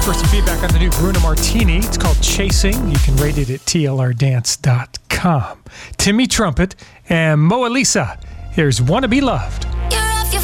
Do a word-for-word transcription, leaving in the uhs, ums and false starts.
for some feedback on the new Bruno Martini. It's called Chasing. You can rate it at T L R dance dot com. Timmy Trumpet and Moa Lisa. Here's Wanna Be Loved.